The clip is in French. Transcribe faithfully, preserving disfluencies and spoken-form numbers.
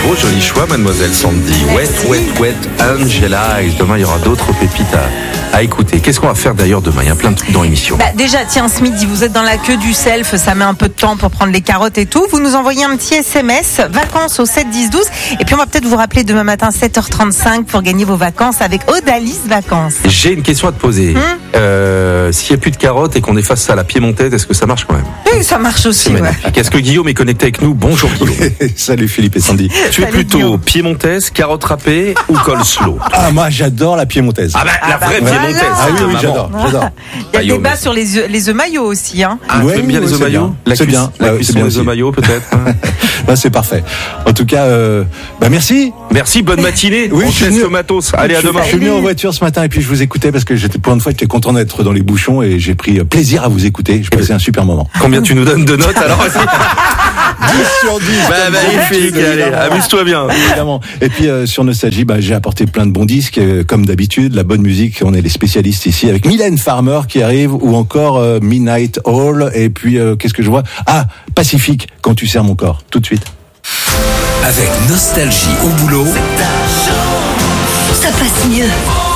Bravo, joli choix, mademoiselle Sandy. Wet, wet, wet, Angela. Et demain, il y aura d'autres pépites à, à écouter. Qu'est-ce qu'on va faire d'ailleurs demain? Il y a plein de trucs dans l'émission. Bah, déjà, tiens, ce midi, vous êtes dans la queue du self, ça met un peu de temps pour prendre les carottes et tout. Vous nous envoyez un petit S M S, vacances au sept dix douze. Et puis, on va peut-être vous rappeler demain matin, sept heures trente-cinq, pour gagner vos vacances avec Odalis Vacances. J'ai une question à te poser. Hum euh, S'il n'y a plus de carottes et qu'on efface ça à la piémontaise, est-ce que ça marche quand même? Oui, ça marche aussi, C'est ouais. magnifique. Est-ce que Guillaume est connecté avec nous? Bonjour Guillaume. Salut Philippe et Sandy. Tu es Salut, plutôt Guillaume. piémontaise, carotte râpée ou coleslaw? Ah, moi j'adore la piémontaise. Ah bah la bah vraie voilà. piémontaise. Ah oui, oui, maman. j'adore, j'adore. Il y a Aïe, le oh, débat mais- sur les œufs, les œufs maillots aussi, hein. Ah, Ouais, tu aimes bien oui, les œufs c'est maillots? bien. La C'est cuis- bien. La Ouais, cuisson c'est bien des œufs aussi. maillots peut-être. Bah, c'est parfait. En tout cas, euh, bah merci. Merci, bonne matinée. Oui, On je suis teste venu- le matos. Allez, à je, demain. je suis venu en voiture ce matin et puis je vous écoutais parce que j'étais pour une fois j'étais content d'être dans les bouchons et j'ai pris plaisir à vous écouter. Je passais un super moment. Combien tu nous donnes de notes alors? Vas-y. dix sur dix. Bah, comme magnifique, d'habitude, allez, évidemment. amuse-toi bien. Évidemment. Et puis euh, sur Nostalgie, bah, j'ai apporté plein de bons disques, euh, comme d'habitude, la bonne musique. On est les spécialistes ici avec Mylène Farmer qui arrive, ou encore euh, Midnight Hall. Et puis euh, qu'est-ce que je vois? Ah, Pacifique, quand tu serres mon corps. Tout de suite. Avec Nostalgie au boulot. Ça passe mieux.